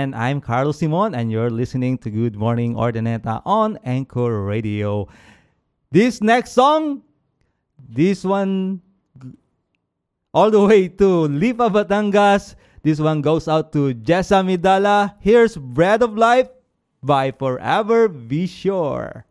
And I'm Carlos Simon, and you're listening to Good Morning Ordaneta on Anchor Radio. This next song, this one, all the way to Lipa, Batangas. This one goes out to Jessa Midala. Here's Bread of Life by Forever Be Sure.